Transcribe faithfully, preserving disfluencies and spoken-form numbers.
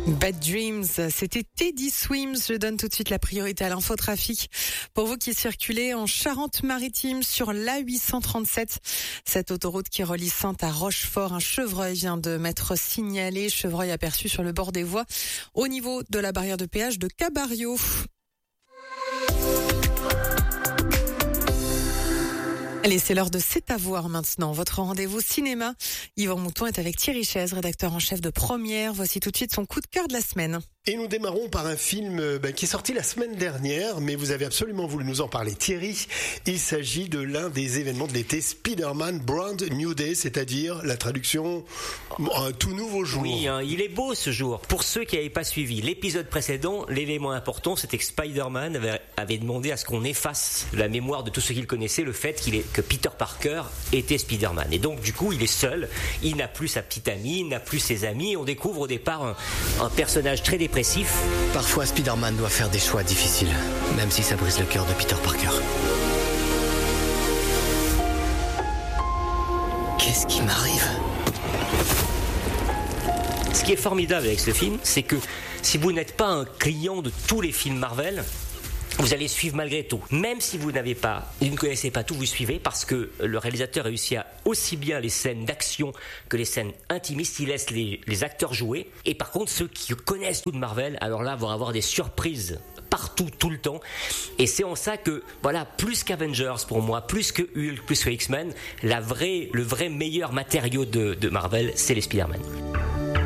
Bad Dreams, c'était Teddy Swims. Je donne tout de suite la priorité à l'infotrafic. Pour vous qui circulez en Charente-Maritime sur l'A huit cent trente-sept, cette autoroute qui relie Saintes à Rochefort, un chevreuil vient de m'être signalé. Chevreuil aperçu sur le bord des voies au niveau de la barrière de péage de Cabario. Allez, c'est l'heure de C'est à voir maintenant. Votre rendez-vous cinéma. Yvan Mouton est avec Thierry Chaise, rédacteur en chef de Première. Voici tout de suite son coup de cœur de la semaine. Et nous démarrons par un film ben, qui est sorti la semaine dernière, mais vous avez absolument voulu nous en parler, Thierry. Il s'agit de l'un des événements de l'été, Spider-Man Brand New Day, c'est-à-dire la traduction, un tout nouveau jour. Oui, hein, il est beau ce jour. Pour ceux qui n'avaient pas suivi l'épisode précédent, l'élément important, c'était que Spider-Man avait, avait demandé à ce qu'on efface la mémoire de tous ceux qu'il connaissait, le fait qu'il est, que Peter Parker était Spider-Man. Et donc, du coup, il est seul, il n'a plus sa petite amie, il n'a plus ses amis. On découvre au départ un, un personnage très dépressif. Parfois, Spider-Man doit faire des choix difficiles, même si ça brise le cœur de Peter Parker. Qu'est-ce qui m'arrive ? Ce qui est formidable avec ce film, c'est que si vous n'êtes pas un client de tous les films Marvel, vous allez suivre malgré tout. Même si vous n'avez pas, vous ne connaissez pas tout, vous suivez parce que le réalisateur réussit à aussi bien les scènes d'action que les scènes intimistes. Il laisse les, les acteurs jouer. Et par contre, ceux qui connaissent tout de Marvel, alors là, vont avoir des surprises partout, tout le temps. Et c'est en ça que, voilà, plus qu'Avengers pour moi, plus que Hulk, plus que X-Men, la vraie, le vrai meilleur matériau de, de Marvel, c'est les Spider-Man.